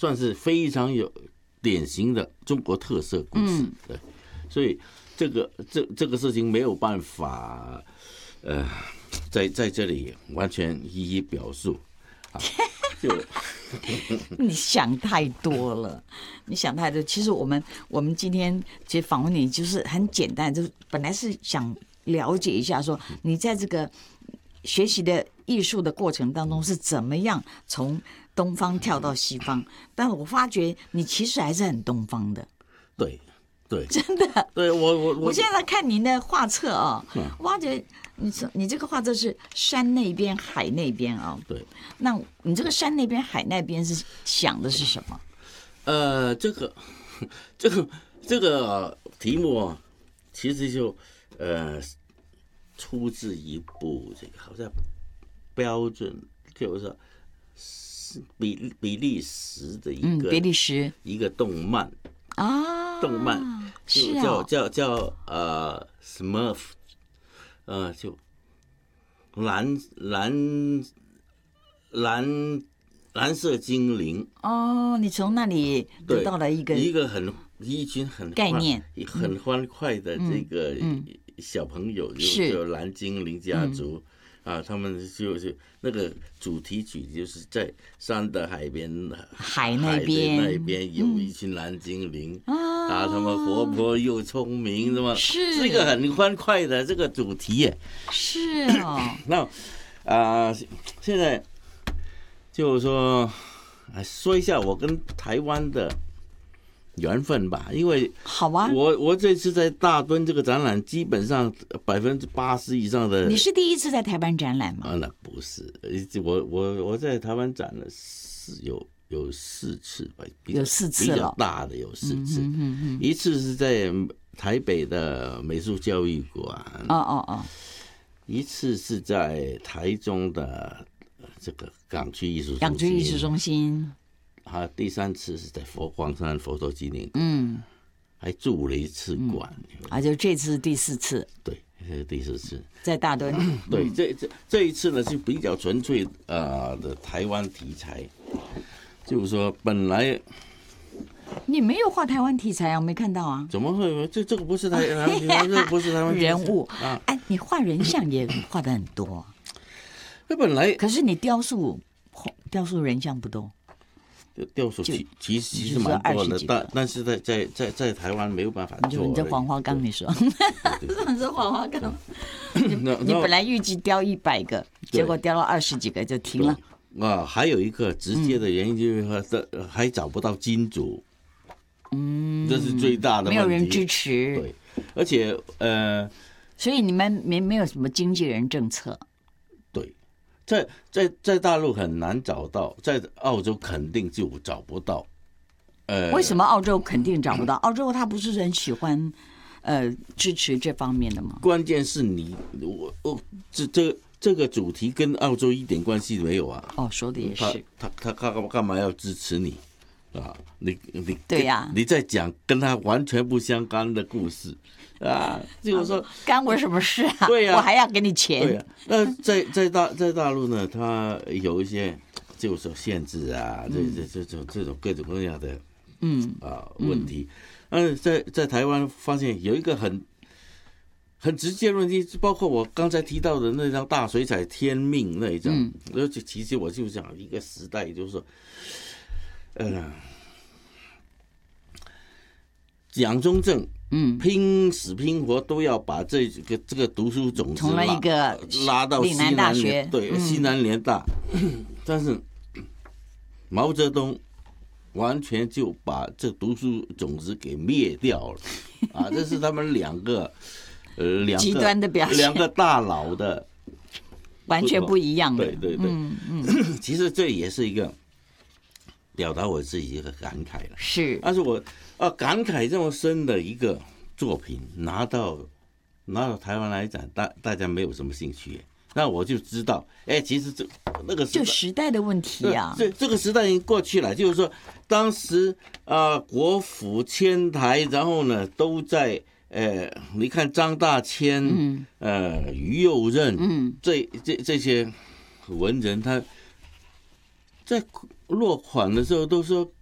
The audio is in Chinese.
算是非常有典型的中国特色故事，对，所以这个事情没有办法，在这里完全一一表述，就你想太多了，你想太多。其实我们今天其实访问你就是很简单，就是本来是想了解一下，说你在这个学习的艺术的过程当中是怎么样从东方跳到西方，但我发觉你其实还是很东方的。 对， 真的。 对我现在看您的画册啊，我发觉你这个画册是山那边海那边啊。 对， 那你这个山那边海那边是想的是什么？ 这个题目啊，其实就出自一部这个好像标准，就是比利时的比利时一个动漫啊， 动漫是啊， 叫Smurf，就蓝色精灵。 哦，你从那里得到了一个一群很概念， 很欢快的这个小朋友，就蓝精灵家族。他们就是那个主题曲，就是在山的海那边有一群蓝精灵他们活泼又聪明，是一个很欢快的这个主题耶。 是哦。 那现在就是说一下我跟台湾的缘分吧，因为好啊， 我这次在大墩这个展览，基本上80%以上的。 你是第一次在台湾展览吗？ 那不是，我在台湾展了有4次吧， 有4次了， 比较大的有4次，一次是在台北的美术教育馆，一次是在台中的这个港区艺术中心。第3次是在黄山佛陀纪念馆，还住了1次馆， 就这次第4次， 对，第4次在大墩， 对，这一次呢是比较纯粹的台湾题材，就是说本来你没有画台湾题材啊，我没看到啊， 怎么会？这个不是台湾题材，这不是台湾人物你画人像也画的很多， 那本来可是你雕塑人像不多。 雕塑其实蛮多的，但是在台湾没有办法做。 你这黄花岗，你说，你说黄花岗，你本来预计雕100个，结果雕了20几个就停了。 还有一个直接的原因就是还找不到金主，这是最大的问题， 没有人支持。 对，而且所以你们没有什么经纪人政策。 在大陆很难找到，在澳洲肯定就找不到。 为什么澳洲肯定找不到？澳洲他不是很喜欢支持这方面的吗？ 关键是这个主题跟澳洲一点关系没有啊。 说的也是。 他干嘛要支持你啊？你对呀， 你在讲跟他完全不相干的故事。就是说干我什么事啊？ 对呀， 我还要给你钱。 对呀，那在大陆呢，它有一些就是说限制啊，这种各种各样的问题。在台湾发现有一个很直接的问题，包括我刚才提到的那张大水彩天命那一张，其实我就讲一个时代，就是说，蒋中正。拼死拼活都要把这个读书种子拉到西南大学，对，西南联大，但是毛泽东完全就把这读书种子给灭掉了这是他们两个极端的表现， 两个大佬的完全不一样的， 对，其实这也是一个表达我自己一个感慨了， 是， 但是我感慨这么深的一个作品拿到台湾来展，大家没有什么兴趣，那我就知道，其实那个就时代的问题啊， 这个时代已经过去了，就是说当时国府迁台，然后呢都在你看张大千，于右任，这些文人，他在落款的时候都说